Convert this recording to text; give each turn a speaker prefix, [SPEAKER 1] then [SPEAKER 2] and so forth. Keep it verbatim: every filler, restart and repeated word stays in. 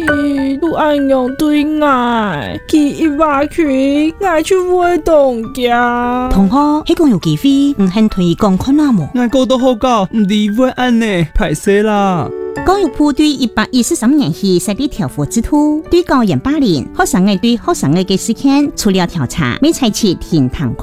[SPEAKER 1] 佢都安樣對愛，佢一話佢愛就會動家。
[SPEAKER 2] 同學，迄個有機會，唔肯同伊講看下無？
[SPEAKER 3] 我講到好教，唔理會安呢，歹勢啦。
[SPEAKER 2] 教育部對一百一十三年起設立調和制度，對教研霸凌學生嘅對學生嘅嘅事件，除了調查，未採取停談